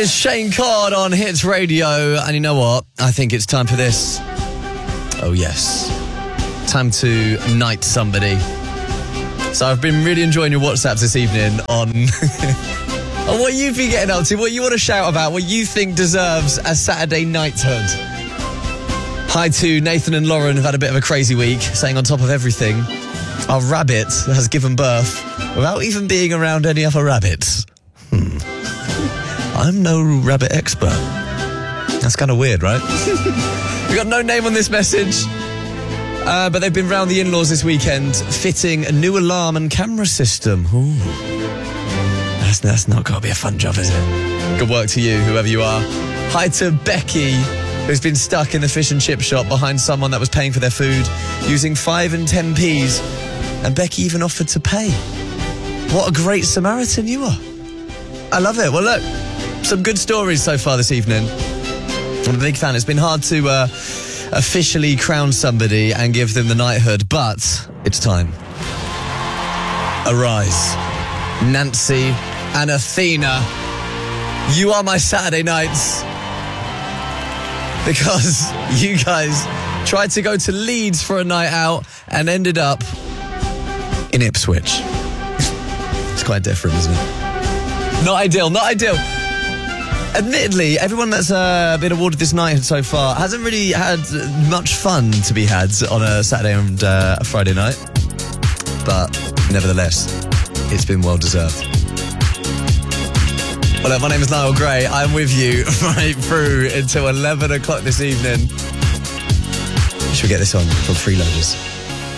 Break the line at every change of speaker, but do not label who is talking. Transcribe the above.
is Shane Codd on Hits Radio, and you know what? I think it's time for this. Oh yes, time to knight somebody. So I've been really enjoying your WhatsApps this evening on on what you've been getting up to, what you want to shout about, what you think deserves a Saturday knighthood. Hi to Nathan and Lauren, who've had a bit of a crazy week, saying on top of everything, our rabbit has given birth without even being around any other rabbits. I'm no rabbit expert. That's kind of weird, right? We've got no name on this message, but they've been round the in-laws this weekend fitting a new alarm and camera system. Ooh. That's not got to be a fun job, is it? Good work to you, whoever you are. Hi to Becky, who's been stuck in the fish and chip shop behind someone that was paying for their food using 5 and 10p's, and Becky even offered to pay. What a great Samaritan you are. I love it. Well, look, some good stories so far this evening. I'm a big fan. It's been hard to officially crown somebody and give them the knighthood, but it's time. Arise, Nancy and Athena. You are my Saturday nights, because you guys tried to go to Leeds for a night out and ended up in Ipswich. It's quite different, isn't it? Not ideal, not ideal. Admittedly, everyone that's been awarded this night so far hasn't really had much fun to be had on a Saturday and a Friday night. But nevertheless, it's been well deserved. Well, my name is Niall Gray. I'm with you right through until 11 o'clock this evening. Should we get this on from Freeloaders?